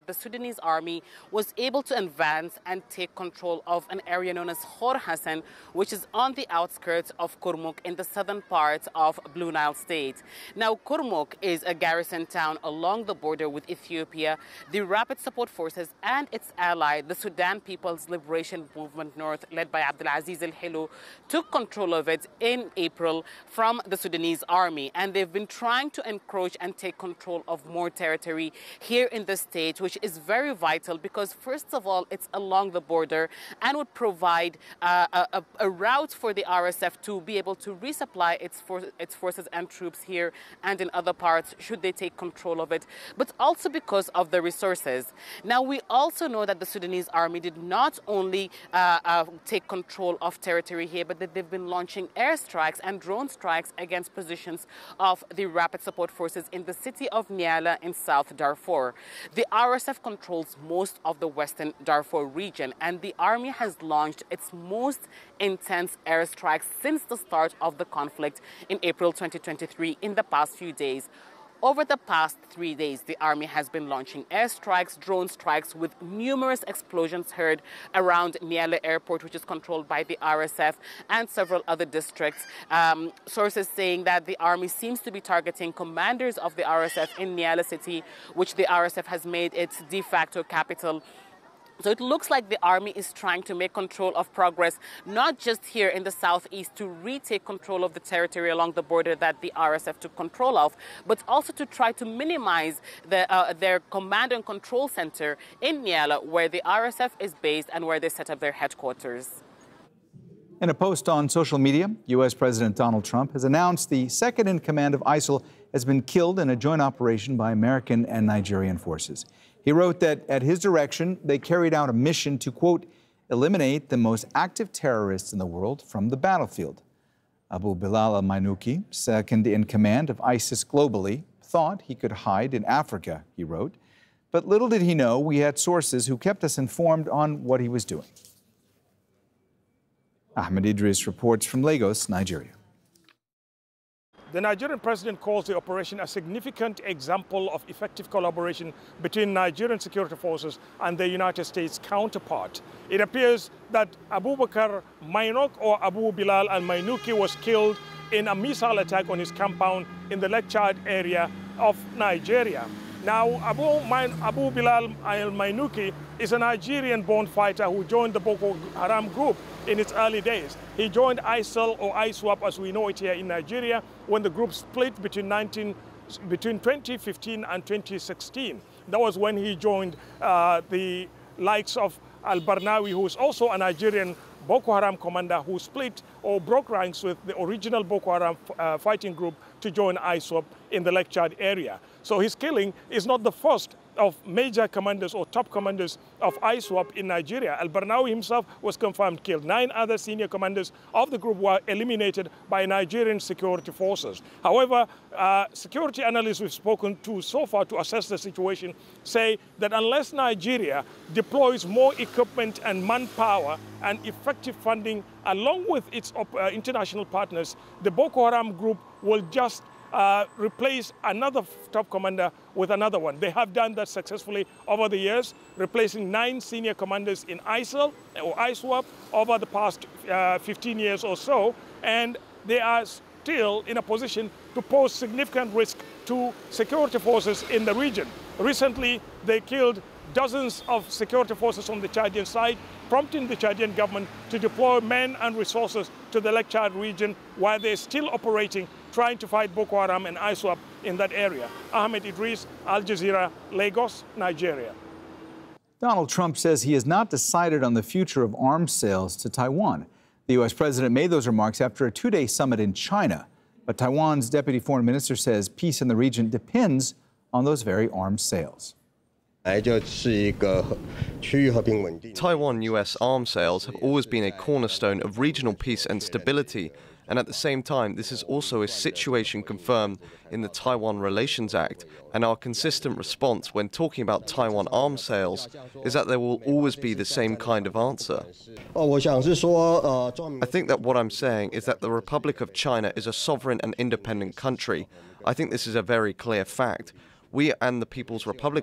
The Sudanese army was able to advance and take control of an area known as Khor Hassan, which is on the outskirts of Kurmuk in the southern part of Blue Nile State. Now, Kurmuk is a garrison town along the border with Ethiopia. The Rapid Support Forces and its ally, the Sudan People's Liberation Movement North, led by Abdelaziz al-Hilo, took control of it in April from the Sudanese army. And they've been trying to encroach and take control of more territory here in the state, which is very vital because, first of all, it's along the border and would provide a route for the RSF to be able to resupply its forces and troops here and in other parts should they take control of it, but also because of the resources. Now, we also know that the Sudanese army did not only take control of territory here, but that they've been launching airstrikes and drone strikes against positions of the Rapid Support Forces in the city of Nyala in South Darfur. The RSF controls most of the western Darfur region, and the army has launched its most intense airstrikes since the start of the conflict in April 2023 in the past few days. Over the past 3 days, the army has been launching airstrikes, drone strikes, with numerous explosions heard around Nyala Airport, which is controlled by the RSF, and several other districts. Sources saying that the army seems to be targeting commanders of the RSF in Nyala City, which the RSF has made its de facto capital. So it looks like the army is trying to make control of progress, not just here in the southeast to retake control of the territory along the border that the RSF took control of, but also to try to minimize their command and control center in Nyala, where the RSF is based and where they set up their headquarters. In a post on social media, U.S. President Donald Trump has announced the second in command of ISIL has been killed in a joint operation by American and Nigerian forces. He wrote that at his direction, they carried out a mission to, quote, eliminate the most active terrorists in the world from the battlefield. Abu Bilal al-Mainouki, second in command of ISIS globally, thought he could hide in Africa, he wrote. But little did he know we had sources who kept us informed on what he was doing. Ahmed Idris reports from Lagos, Nigeria. The Nigerian president calls the operation a significant example of effective collaboration between Nigerian security forces and their United States counterpart. It appears that Abubakar Mainok, or Abu Bilal al-Mainouki, was killed in a missile attack on his compound in the Lake Chad area of Nigeria. Now, Abu Bilal al-Mainouki is a Nigerian-born fighter who joined the Boko Haram group in its early days. He joined ISIL, or ISWAP as we know it here in Nigeria, when the group split between 2015 and 2016. That was when he joined the likes of Al-Barnawi, who is also a Nigerian Boko Haram commander who split or broke ranks with the original Boko Haram fighting group to join ISWAP in the Lake Chad area. So his killing is not the first of major commanders or top commanders of ISWAP in Nigeria. Al-Barnawi himself was confirmed killed. 9 other senior commanders of the group were eliminated by Nigerian security forces. However, security analysts we've spoken to so far to assess the situation say that unless Nigeria deploys more equipment and manpower and effective funding along with its international partners, the Boko Haram group will just replace another top commander with another one. They have done that successfully over the years, replacing 9 senior commanders in ISIL or ISWAP over the past 15 years or so, and they are still in a position to pose significant risk to security forces in the region. Recently, they killed dozens of security forces on the Chadian side, prompting the Chadian government to deploy men and resources to the Lake Chad region while they're still operating, trying to fight Boko Haram and ISWAP in that area. Ahmed Idris, Al Jazeera, Lagos, Nigeria. Donald Trump says he has not decided on the future of arms sales to Taiwan. The U.S. president made those remarks after a 2-day summit in China. But Taiwan's deputy foreign minister says peace in the region depends on those very arms sales. Taiwan-US arms sales have always been a cornerstone of regional peace and stability, and at the same time, this is also a situation confirmed in the Taiwan Relations Act, and our consistent response when talking about Taiwan arms sales is that there will always be the same kind of answer. I think that what I'm saying is that the Republic of China is a sovereign and independent country. I think this is a very clear fact. We and the People's Republic